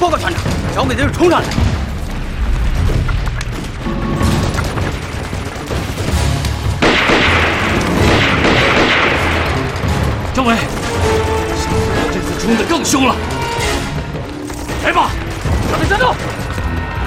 报告船长，小鬼子又冲上来了。 政委，小鬼子这次冲得更凶了。来吧，准备战斗！